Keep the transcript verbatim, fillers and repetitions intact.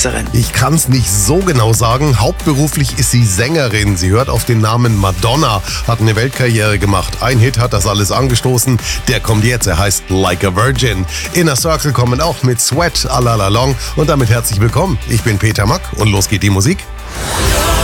Tänzerin? Ich kann's nicht so genau sagen. Hauptberuflich ist sie Sängerin. Sie hört auf den Namen Madonna, hat eine Weltkarriere gemacht. Ein Hit hat das alles angestoßen. Der kommt jetzt, er heißt Like a Virgin. Inner Circle kommen auch mit Sweat, All Along. Und damit herzlich willkommen. Ich bin Peter Mack und los geht die Musik.